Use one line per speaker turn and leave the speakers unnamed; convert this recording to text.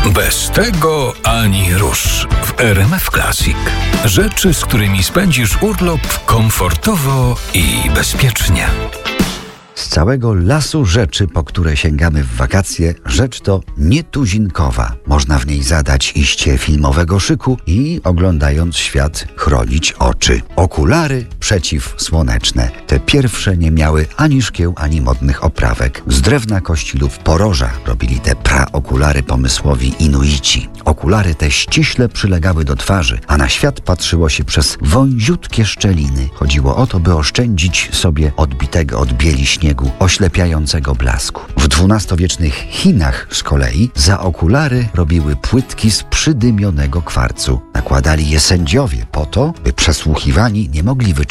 Bez tego ani rusz w RMF Classic. Rzeczy, z którymi spędzisz urlop komfortowo i bezpiecznie.
Z całego lasu rzeczy, po które sięgamy w wakacje, rzecz to nietuzinkowa. Można w niej zadać iście filmowego szyku i oglądając świat chronić oczy. Okulary przeciwsłoneczne. Te pierwsze nie miały ani szkieł, ani modnych oprawek. Z drewna, kości lub poroża robili te praokulary pomysłowi Inuici. Okulary te ściśle przylegały do twarzy, a na świat patrzyło się przez wąziutkie szczeliny. Chodziło o to, by oszczędzić sobie odbitego od bieli śniegu oślepiającego blasku. W XII-wiecznych Chinach z kolei za okulary robiły płytki z przydymionego kwarcu. Nakładali je sędziowie po to, by przesłuchiwani nie mogli